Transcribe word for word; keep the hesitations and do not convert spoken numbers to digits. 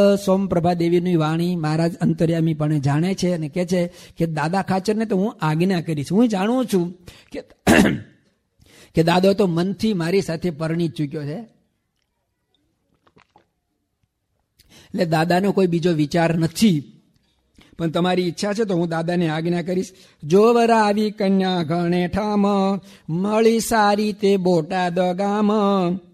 સોમપ્રભા દેવીની વાણી મહારાજ અંતર્યામી પણ જાણે છે અને કહે છે કે દાદા ખાચરને તો હું આજ્ઞા કરીશ. હું જાણું છું કે કે દાદો તો મનથી મારી સાથે પરણી ચૂક્યો છે, એટલે દાદાનો કોઈ બીજો વિચાર નથી, પણ તમારી ઈચ્છા છે તો હું દાદાને આજ્ઞા કરીશ. જોવરા આવી કન્યા ગણે ઠામ, મળી સારી તે બોટાદ ગામ,